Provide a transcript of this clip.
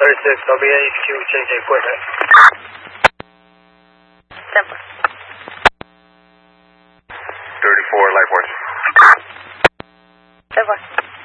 36, I'll be at HQ changing equipment. Simple. 34, Life Watch.